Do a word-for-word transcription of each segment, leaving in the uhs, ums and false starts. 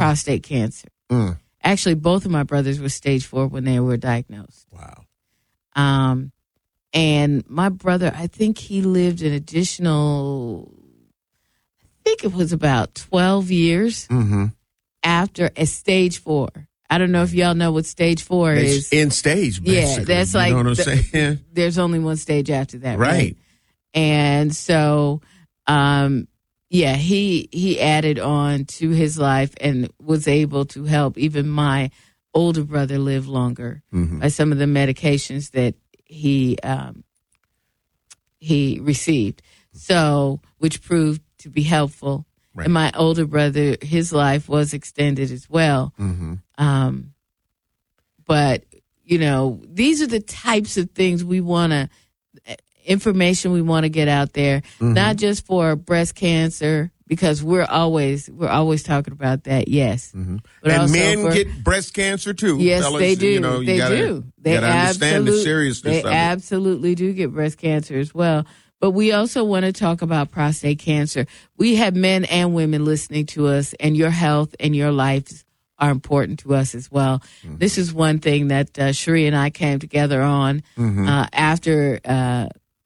prostate cancer. Mm. Actually, both of my brothers were stage four when they were diagnosed. Wow. Um, and my brother, I think he lived an additional, I think it was about twelve years Mm-hmm. after a stage four. I don't know if y'all know what stage four It's is. in stage, basically. Yeah, that's you like, know what I'm the, saying? There's only one stage after that, right? Right. And so, um, yeah, he he added on to his life and was able to help even my older brother live longer Mm-hmm. by some of the medications that he um, he received. So, which proved to be helpful. Right. And my older brother, his life was extended as well. Mm-hmm. Um, but, you know, these are the types of things we want to, information we want to get out there, Mm-hmm. not just for breast cancer, because we're always, we're always talking about that. Yes. Mm-hmm. But And also men for- get breast cancer too. Yes, fellas. they do. You know, you they gotta, do. They gotta understand the absolute- seriousness They of it. absolutely do get breast cancer as well. But we also want to talk about prostate cancer. We have men and women listening to us, and your health and your lives are important to us as well. Mm-hmm. This is one thing that uh, Sheree and I came together on Mm-hmm. uh, after uh,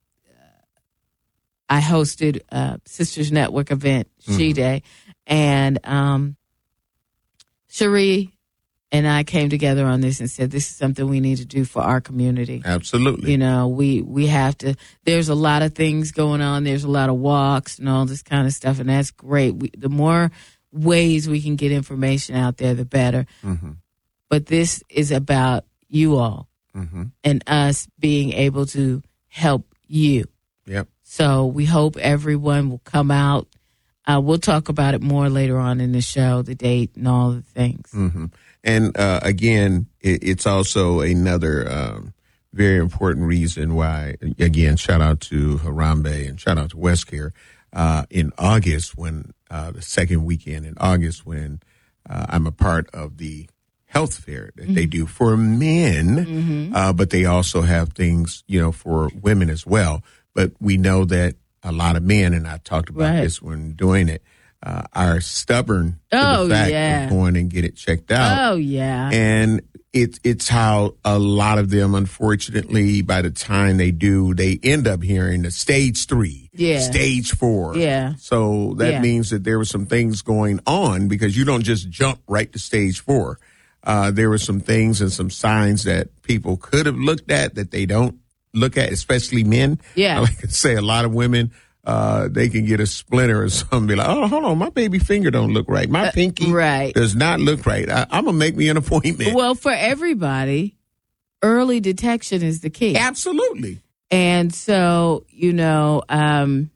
I hosted a Sisters Network event, She Day, and um, Sheree and I came together on this and said, this is something we need to do for our community. Absolutely. You know, we, we have to, there's a lot of things going on. There's a lot of walks and all this kind of stuff, and that's great. We, the more ways we can get information out there, the better. Mm-hmm. But this is about you all Mm-hmm. and us being able to help you. Yep. So we hope everyone will come out. Uh, we'll talk about it more later on in the show, the date and all the things. Mm-hmm. And uh, again, it, it's also another um, very important reason why, again, shout out to Harambe and shout out to WestCare. Uh, in August, when uh, the second weekend in August, when uh, I'm a part of the health fair that mm-hmm. they do for men, mm-hmm. uh, but they also have things, you know, for women as well. But we know that a lot of men, and I talked about right. this when doing it, uh, are stubborn oh, to the fact yeah. of going and get it checked out. Oh, yeah. And it's it's how a lot of them, unfortunately, by the time they do, they end up hearing the stage three, yeah. stage four. Yeah. So that yeah. means that there were some things going on, because you don't just jump right to stage four. Uh, there were some things and some signs that people could have looked at that they don't look at, especially men. Yeah. Like I say, a lot of women, uh, they can get a splinter or something, be like, oh, hold on, my baby finger don't look right. My uh, pinky right. does not look right. I, I'm going to make me an appointment. Well, for everybody, early detection is the key. Absolutely. And so, you know, um,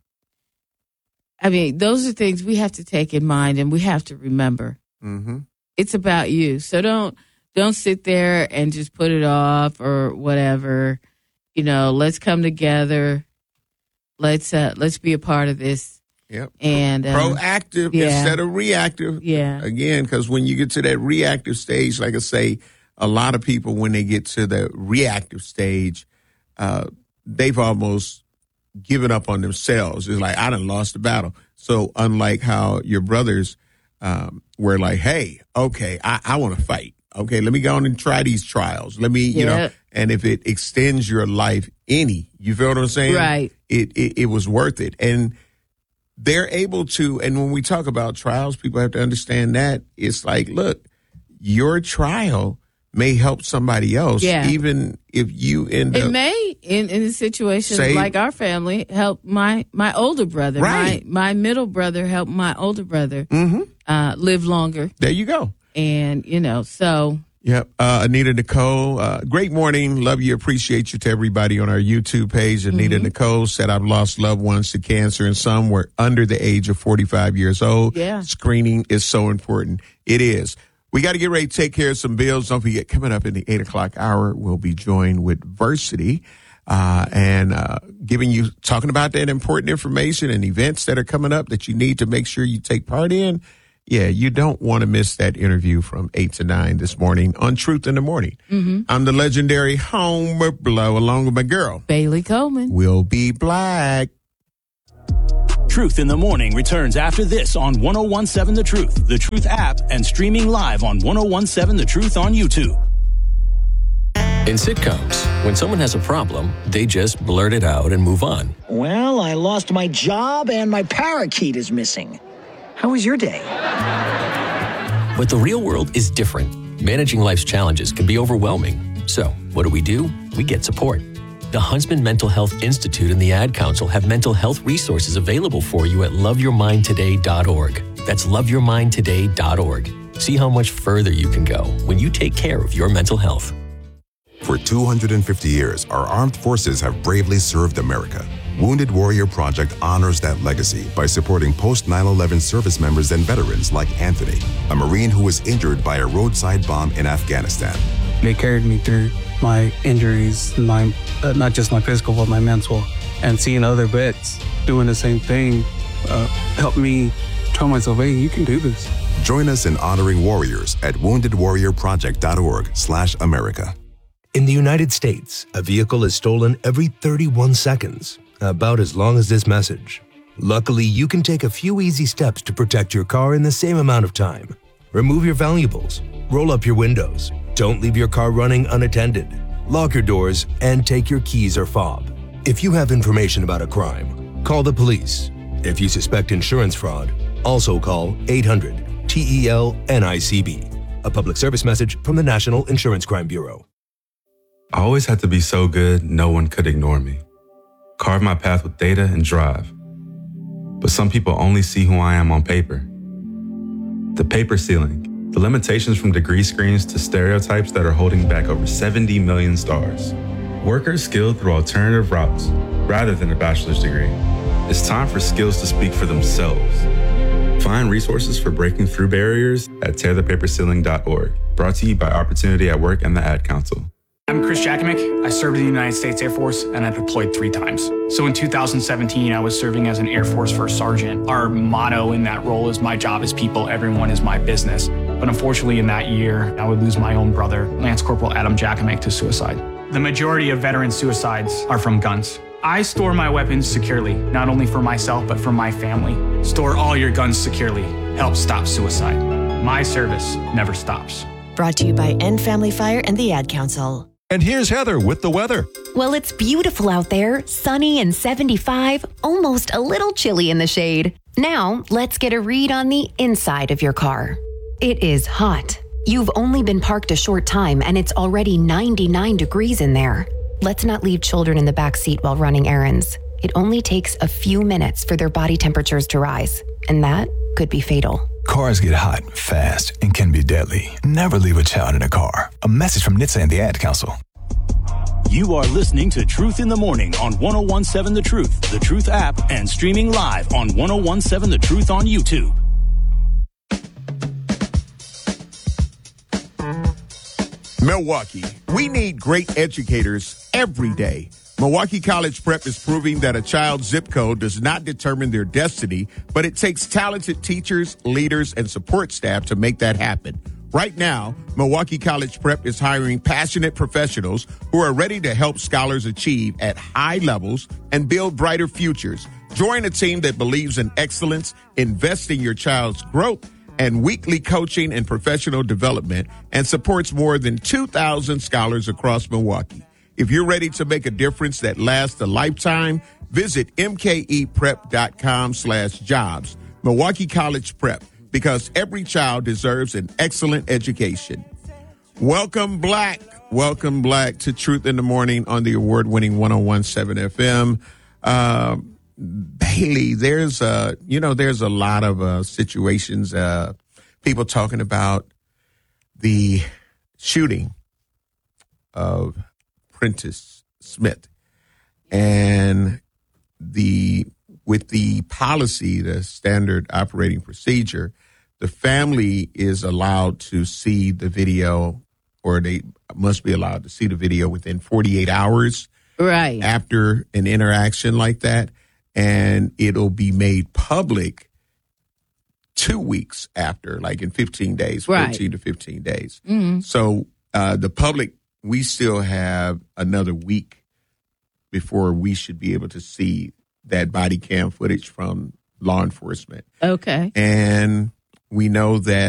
I mean, those are things we have to take in mind and we have to remember. Mm-hmm. It's about you. So don't don't sit there and just put it off or whatever. You know, let's come together. Let's uh, let's be a part of this. Yep. And uh, proactive yeah. instead of reactive. Yeah. Again, because when you get to that reactive stage, like I say, a lot of people, when they get to the reactive stage, uh, they've almost given up on themselves. It's like, I done lost the battle. So unlike how your brothers um, were like, hey, okay, I, I want to fight. Okay, let me go on and try these trials. Let me, you yeah. know, and if it extends your life any, you feel what I'm saying? Right. It, it, it was worth it. And they're able to, and when we talk about trials, people have to understand that it's like, look, your trial may help somebody else, yeah. even if you end it up. It may, in, in a situation say, like our family, help my, my older brother. Right. My, my middle brother help my older brother mm-hmm. uh, live longer. There you go. And, you know, so. Yep. Uh, Anita Nicole, uh, great morning. Love you. Appreciate you to everybody on our YouTube page. Anita mm-hmm. Nicole said, I've lost loved ones to cancer, and some were under the age of forty-five years old. Yeah. Screening is so important. It is. We got to get ready to take care of some bills. Don't forget, coming up in the eight o'clock hour, we'll be joined with Versity, uh, and, uh, giving you, talking about that important information and events that are coming up that you need to make sure you take part in. Yeah, you don't want to miss that interview from eight to nine this morning on Truth in the Morning. Mm-hmm. I'm the legendary Homer Blow, along with my girl, Bailey Coleman. We'll be black. Truth in the Morning returns after this on one oh one seven The Truth, The Truth app, and streaming live on one oh one seven The Truth on YouTube. In sitcoms, when someone has a problem, they just blurt it out and move on. Well, I lost my job and my parakeet is missing. How was your day? But the real world is different. Managing life's challenges can be overwhelming. So, what do we do? We get support. The Huntsman Mental Health Institute and the Ad Council have mental health resources available for you at love your mind today dot org. That's love your mind today dot org. See how much further you can go when you take care of your mental health. For two hundred fifty years, our armed forces have bravely served America. Wounded Warrior Project honors that legacy by supporting post nine eleven service members and veterans like Anthony, a Marine who was injured by a roadside bomb in Afghanistan. They carried me through my injuries, my uh, not just my physical, but my mental. And seeing other vets doing the same thing uh, helped me tell myself, hey, you can do this. Join us in honoring warriors at wounded warrior project dot org slash America. In the United States, a vehicle is stolen every thirty-one seconds, about as long as this message. Luckily, you can take a few easy steps to protect your car in the same amount of time. Remove your valuables, roll up your windows, don't leave your car running unattended, lock your doors, and take your keys or fob. If you have information about a crime, call the police. If you suspect insurance fraud, also call eight hundred T E L N I C B. A public service message from the National Insurance Crime Bureau. I always had to be so good, no one could ignore me. Carve my path with data and drive. But some people only see who I am on paper. The paper ceiling, the limitations from degree screens to stereotypes that are holding back over seventy million stars. Workers skilled through alternative routes rather than a bachelor's degree. It's time for skills to speak for themselves. Find resources for breaking through barriers at tear the paper ceiling dot org. Brought to you by Opportunity at Work and the Ad Council. I'm Chris Jakimick. I served in the United States Air Force and I deployed three times. So in two thousand seventeen, I was serving as an Air Force First Sergeant. Our motto in that role is my job is people, everyone is my business. But unfortunately in that year, I would lose my own brother, Lance Corporal Adam Jakimick, to suicide. The majority of veteran suicides are from guns. I store my weapons securely, not only for myself, but for my family. Store all your guns securely. Help stop suicide. My service never stops. Brought to you by End Family Fire and the Ad Council. And here's Heather with the weather. Well, it's beautiful out there, sunny and seventy-five, almost a little chilly in the shade. Now, let's get a read on the inside of your car. It is hot. You've only been parked a short time and it's already ninety-nine degrees in there. Let's not leave children in the back seat while running errands. It only takes a few minutes for their body temperatures to rise, and that could be fatal. Cars get hot, fast, and can be deadly. Never leave a child in a car. A message from N H T S A and the Ad Council. You are listening to Truth in the Morning on one oh one seven The Truth, The Truth app, and streaming live on one oh one seven The Truth on YouTube. Milwaukee, we need great educators every day. Milwaukee College Prep is proving that a child's zip code does not determine their destiny, but it takes talented teachers, leaders, and support staff to make that happen. Right now, Milwaukee College Prep is hiring passionate professionals who are ready to help scholars achieve at high levels and build brighter futures. Join a team that believes in excellence, invest in your child's growth, and weekly coaching and professional development, and supports more than two thousand scholars across Milwaukee. If you're ready to make a difference that lasts a lifetime, visit mkeprep.com slash jobs. Milwaukee College Prep, because every child deserves an excellent education. Welcome, Black. Welcome, Black, to Truth in the Morning on the award-winning one oh one seven F M. Uh, Bailey, there's uh, you know, there's a lot of uh, situations, uh, people talking about the shooting of Prentice Smith, and the with the policy, the standard operating procedure, the family is allowed to see the video, or they must be allowed to see the video within forty-eight hours right after an interaction like that, and it'll be made public two weeks after, like in fifteen days, right. fourteen to fifteen days. Mm-hmm. So uh, the public, we still have another week before we should be able to see that body cam footage from law enforcement. Okay. And we know that